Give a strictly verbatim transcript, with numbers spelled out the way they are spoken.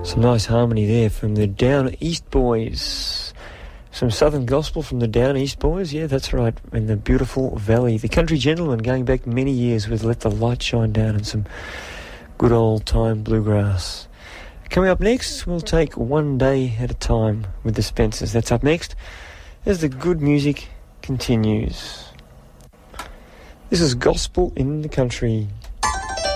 Some nice harmony there from the Down East Boys. Some Southern gospel from the Down East Boys, yeah, that's right, in the beautiful valley. The Country Gentlemen going back many years with Let the Light Shine Down and some good old-time bluegrass. Coming up next, we'll take One Day at a Time with the Spencers. That's up next as the good music continues. This is Gospel in the Country.